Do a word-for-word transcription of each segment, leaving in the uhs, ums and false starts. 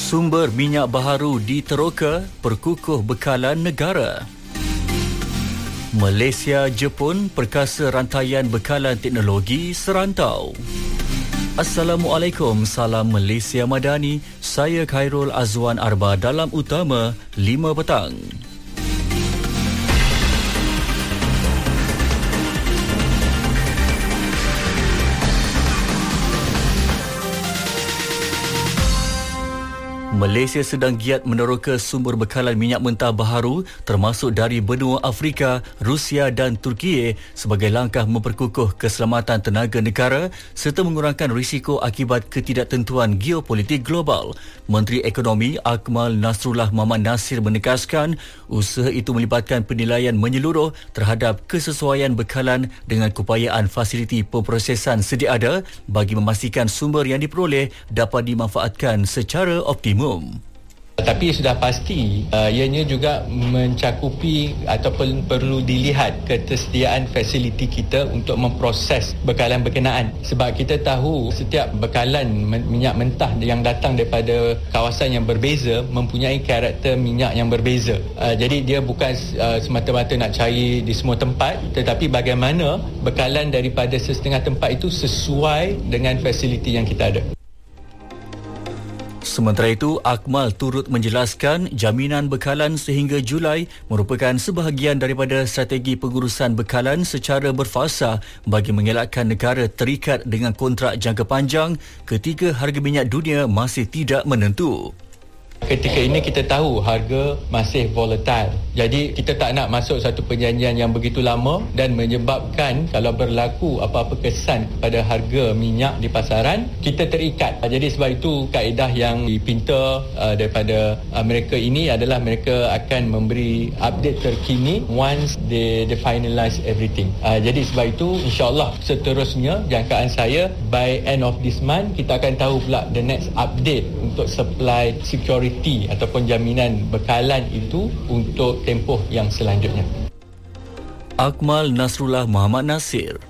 Sumber minyak baharu diteroka, perkukuh bekalan negara. Malaysia Jepun perkasa rantaian bekalan teknologi serantau. Assalamualaikum, salam Malaysia Madani. Saya Khairul Azwan Arba dalam Utama lima petang. Malaysia sedang giat meneroka sumber bekalan minyak mentah baharu termasuk dari benua Afrika, Rusia dan Turkiye sebagai langkah memperkukuh keselamatan tenaga negara serta mengurangkan risiko akibat ketidaktentuan geopolitik global. Menteri Ekonomi Akmal Nasrullah Mohamad Nasir menegaskan usaha itu melibatkan penilaian menyeluruh terhadap kesesuaian bekalan dengan keupayaan fasiliti pemprosesan sedia ada bagi memastikan sumber yang diperoleh dapat dimanfaatkan secara optimum. Tapi sudah pasti uh, ianya juga mencakupi ataupun perlu dilihat ketersediaan fasiliti kita untuk memproses bekalan berkenaan. Sebab kita tahu setiap bekalan minyak mentah yang datang daripada kawasan yang berbeza mempunyai karakter minyak yang berbeza. Uh, jadi dia bukan uh, semata-mata nak cari di semua tempat, tetapi bagaimana bekalan daripada sesetengah tempat itu sesuai dengan fasiliti yang kita ada. Sementara itu, Akmal turut menjelaskan jaminan bekalan sehingga Julai merupakan sebahagian daripada strategi pengurusan bekalan secara berfasa bagi mengelakkan negara terikat dengan kontrak jangka panjang ketika harga minyak dunia masih tidak menentu. Ketika ini kita tahu harga masih volatile. Jadi kita tak nak masuk satu perjanjian yang begitu lama dan menyebabkan kalau berlaku apa-apa kesan kepada harga minyak di pasaran, kita terikat. Jadi sebab itu kaedah yang dipinta uh, daripada Amerika ini adalah mereka akan memberi update terkini once they, they finalize everything. Uh, jadi sebab itu insyaAllah seterusnya jangkaan saya by end of this month kita akan tahu pula the next update untuk supply security ataupun jaminan bekalan itu untuk tempoh yang selanjutnya. Akmal Nasrullah Mohamad Nasir.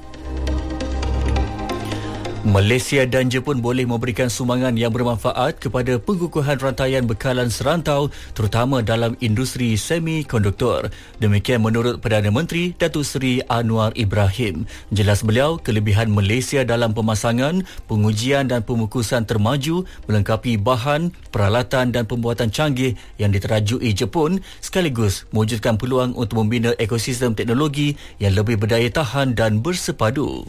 Malaysia dan Jepun boleh memberikan sumbangan yang bermanfaat kepada pengukuhan rantaian bekalan serantau terutama dalam industri semikonduktor. Demikian menurut Perdana Menteri Datuk Seri Anwar Ibrahim. Jelas beliau, kelebihan Malaysia dalam pemasangan, pengujian dan pemukusan termaju melengkapi bahan, peralatan dan pembuatan canggih yang diterajui Jepun sekaligus mewujudkan peluang untuk membina ekosistem teknologi yang lebih berdaya tahan dan bersepadu.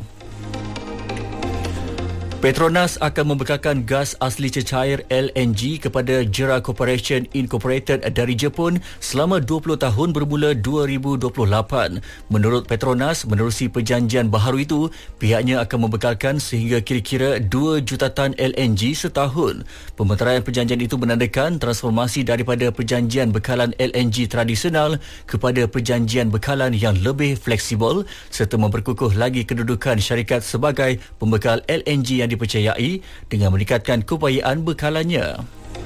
Petronas akan membekalkan gas asli cecair L N G kepada Jera Corporation Incorporated dari Jepun selama dua puluh tahun bermula dua ribu dua puluh lapan. Menurut Petronas, menerusi perjanjian baharu itu, pihaknya akan membekalkan sehingga kira-kira dua juta tan L N G setahun. Pemeteraian perjanjian itu menandakan transformasi daripada perjanjian bekalan L N G tradisional kepada perjanjian bekalan yang lebih fleksibel serta memperkukuh lagi kedudukan syarikat sebagai pembekal L N G yang dipercayai dengan meningkatkan keupayaan bekalannya.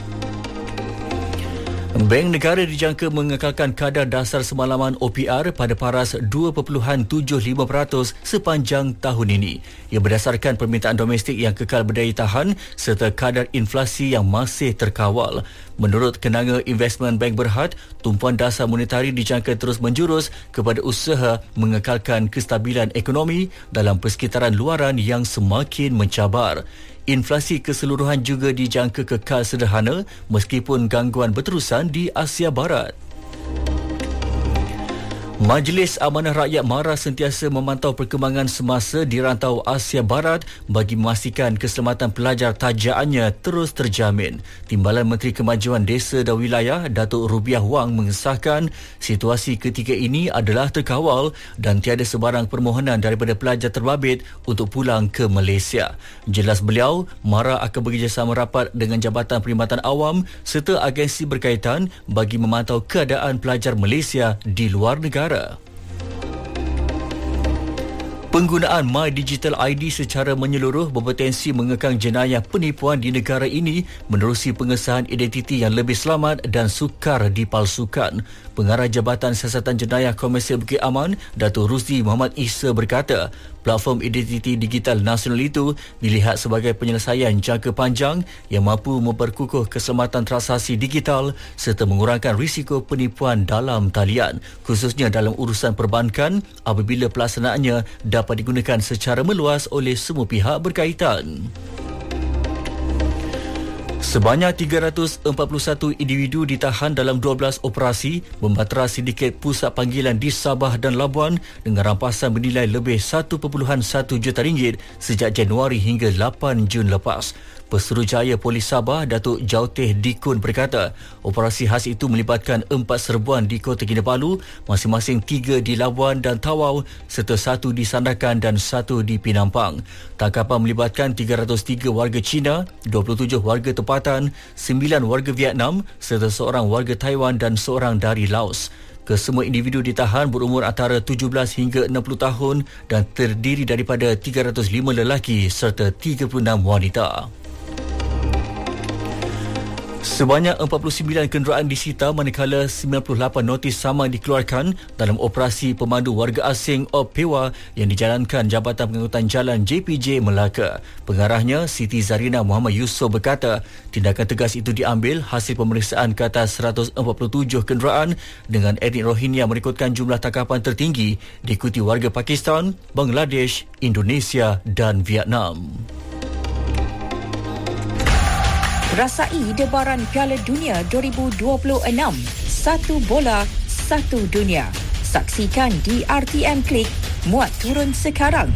Bank Negara dijangka mengekalkan kadar dasar semalaman O P R pada paras dua perpuluhan tujuh lima peratus sepanjang tahun ini. Ia berdasarkan permintaan domestik yang kekal berdaya tahan serta kadar inflasi yang masih terkawal. Menurut Kenanga Investment Bank Berhad, tumpuan dasar monetari dijangka terus menjurus kepada usaha mengekalkan kestabilan ekonomi dalam persekitaran luaran yang semakin mencabar. Inflasi keseluruhan juga dijangka kekal sederhana meskipun gangguan berterusan di Asia Barat. Majlis Amanah Rakyat MARA sentiasa memantau perkembangan semasa di rantau Asia Barat bagi memastikan keselamatan pelajar tajaannya terus terjamin. Timbalan Menteri Kemajuan Desa dan Wilayah Datuk Rubiah Wang mengesahkan situasi ketika ini adalah terkawal dan tiada sebarang permohonan daripada pelajar terbabit untuk pulang ke Malaysia. Jelas beliau, MARA akan bekerjasama rapat dengan Jabatan Perkhidmatan Awam serta agensi berkaitan bagi memantau keadaan pelajar Malaysia di luar negara. Penggunaan My Digital I D secara menyeluruh berpotensi mengekang jenayah penipuan di negara ini menerusi pengesahan identiti yang lebih selamat dan sukar dipalsukan. Pengarah Jabatan Siasatan Jenayah Komersial Bukit Aman, Datuk Rusdi Muhammad Isa berkata, Platform identiti digital nasional itu dilihat sebagai penyelesaian jangka panjang yang mampu memperkukuh keselamatan transaksi digital serta mengurangkan risiko penipuan dalam talian, khususnya dalam urusan perbankan apabila pelaksanaannya dapat digunakan secara meluas oleh semua pihak berkaitan. Sebanyak tiga ratus empat puluh satu individu ditahan dalam dua belas operasi membatera sindiket pusat panggilan di Sabah dan Labuan dengan rampasan bernilai lebih satu perpuluhan satu juta ringgit sejak Januari hingga lapan Jun lepas. Pesuruhjaya Polis Sabah, Datuk Jauteh Dikun berkata, operasi khas itu melibatkan empat serbuan di Kota Kinabalu, masing-masing tiga di Labuan dan Tawau serta satu di Sandakan dan satu di Pinampang. Tangkapan melibatkan tiga ratus tiga warga Cina, dua puluh tujuh warga tempatan, sembilan warga Vietnam serta seorang warga Taiwan dan seorang dari Laos. Kesemua individu ditahan berumur antara tujuh belas hingga enam puluh tahun dan terdiri daripada tiga ratus lima lelaki serta tiga puluh enam wanita. Sebanyak empat puluh sembilan kenderaan disita manakala sembilan puluh lapan notis saman dikeluarkan dalam operasi pemandu warga asing O P E W A yang dijalankan Jabatan Pengangkutan Jalan J P J Melaka. Pengarahnya Siti Zarina Muhammad Yusof berkata, tindakan tegas itu diambil hasil pemeriksaan ke atas seratus empat puluh tujuh kenderaan dengan etnik Rohingya merekodkan jumlah tangkapan tertinggi diikuti warga Pakistan, Bangladesh, Indonesia dan Vietnam. Rasai debaran Piala Dunia dua ribu dua puluh enam. Satu bola, satu dunia. Saksikan di R T M Klik. Muat turun sekarang.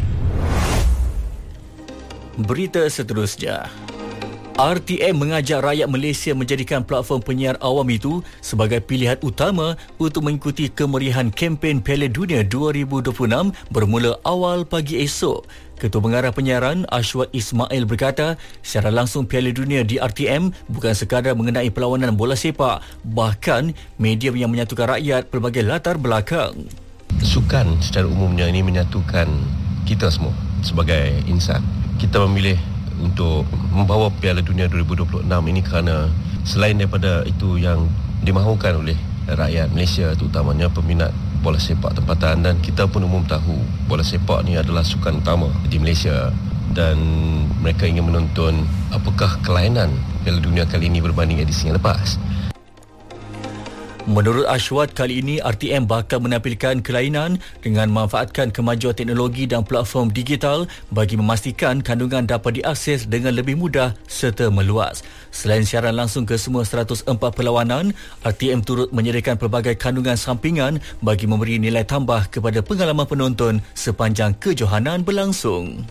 Berita seterusnya. R T M mengajak rakyat Malaysia menjadikan platform penyiar awam itu sebagai pilihan utama untuk mengikuti kemeriahan kempen Piala Dunia dua ribu dua puluh enam bermula awal pagi esok. Ketua Pengarah Penyiaran Ashwat Ismail berkata, secara langsung Piala Dunia di R T M bukan sekadar mengenai perlawanan bola sepak, bahkan media yang menyatukan rakyat pelbagai latar belakang. Sukan secara umumnya ini menyatukan kita semua sebagai insan. Kita memilih untuk membawa Piala Dunia dua ribu dua puluh enam ini kerana selain daripada itu yang dimahukan oleh rakyat Malaysia, terutamanya peminat bola sepak tempatan, dan kita pun umum tahu bola sepak ni adalah sukan utama di Malaysia dan mereka ingin menonton apakah kelainan Piala Dunia kali ini berbanding edisi yang lepas. Menurut Ashwat, kali ini R T M bakal menampilkan kelainan dengan memanfaatkan kemajuan teknologi dan platform digital bagi memastikan kandungan dapat diakses dengan lebih mudah serta meluas. Selain siaran langsung ke semua seratus empat perlawanan, R T M turut menyediakan pelbagai kandungan sampingan bagi memberi nilai tambah kepada pengalaman penonton sepanjang kejohanan berlangsung.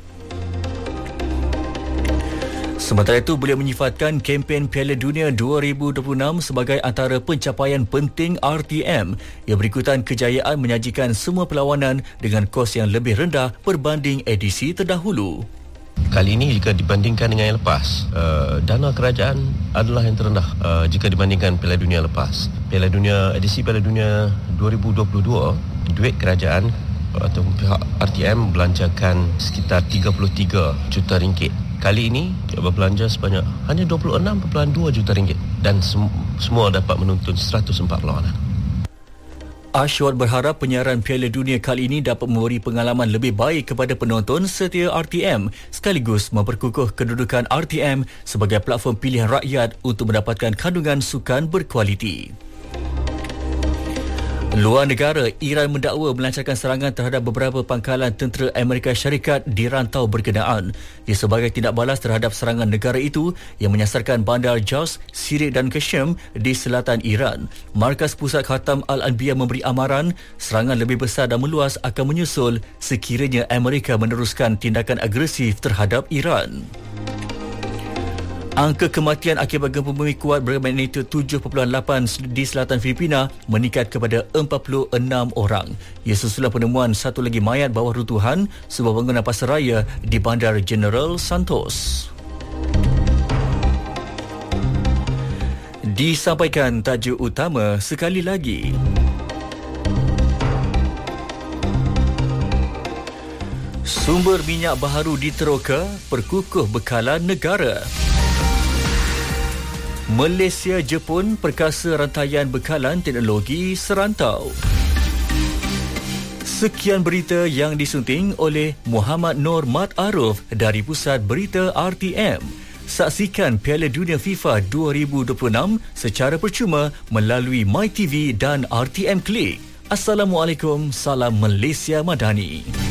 Sementara itu, beliau menyifatkan kempen Piala Dunia dua ribu dua puluh enam sebagai antara pencapaian penting R T M yang berikutan kejayaan menyajikan semua perlawanan dengan kos yang lebih rendah berbanding edisi terdahulu. Kali ini jika dibandingkan dengan yang lepas, uh, dana kerajaan adalah yang terendah uh, jika dibandingkan Piala Dunia lepas. Piala Dunia, edisi Piala Dunia dua ribu dua puluh dua, duit kerajaan atau pihak R T M belanjakan sekitar tiga puluh tiga juta ringgit. Kali ini berbelanja sebanyak hanya dua puluh enam perpuluhan dua juta ringgit dan sem- semua dapat menonton seratus empat perlawanan. Ashwat berharap penyiaran Piala Dunia kali ini dapat memberi pengalaman lebih baik kepada penonton setia R T M sekaligus memperkukuh kedudukan R T M sebagai platform pilihan rakyat untuk mendapatkan kandungan sukan berkualiti. Luar negara, Iran mendakwa melancarkan serangan terhadap beberapa pangkalan tentera Amerika Syarikat di rantau berkenaan. Ia sebagai tindak balas terhadap serangan negara itu yang menyasarkan bandar Jaus, Sirik dan Qasem di selatan Iran. Markas Pusat Khatam Al-Anbiya memberi amaran serangan lebih besar dan meluas akan menyusul sekiranya Amerika meneruskan tindakan agresif terhadap Iran. Angka kematian akibat gempa bumi kuat bermagnitud tujuh perpuluhan lapan di selatan Filipina meningkat kepada empat puluh enam orang. Ia susulan penemuan satu lagi mayat bawah runtuhan sebuah bangunan pasaraya di Bandar General Santos. Disampaikan tajuk utama sekali lagi. Sumber minyak baharu diteroka, perkukuh bekalan negara. Malaysia Jepun perkasa rantaian bekalan teknologi serantau. Sekian berita yang disunting oleh Muhammad Nur Mat Aruf dari Pusat Berita R T M. Saksikan Piala Dunia FIFA dua ribu dua puluh enam secara percuma melalui MyTV dan R T M Click. Assalamualaikum, salam Malaysia Madani.